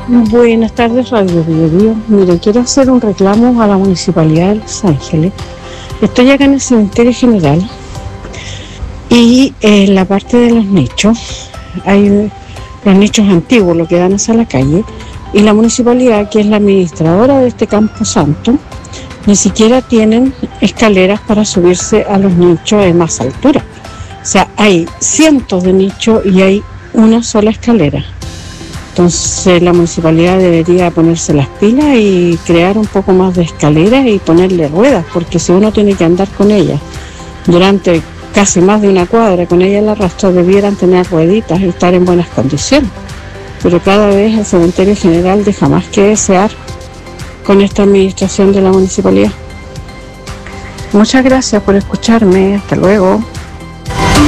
Buenas tardes, Radio Biobío. Mire, quiero hacer un reclamo a la Municipalidad de Los Ángeles. Estoy acá en el cementerio general y en la parte de los nichos, hay los nichos antiguos, lo que dan hacia la calle, y la municipalidad, que es la administradora de este campo santo, ni siquiera tienen escaleras para subirse a los nichos de más altura. O sea, hay cientos de nichos y hay una sola escalera. Entonces la municipalidad debería ponerse las pilas y crear un poco más de escaleras y ponerle ruedas, porque si uno tiene que andar con ellas durante casi más de una cuadra, con ella al arrastro, debieran tener rueditas y estar en buenas condiciones. Pero cada vez el cementerio general deja más que desear con esta administración de la municipalidad. Muchas gracias por escucharme. Hasta luego.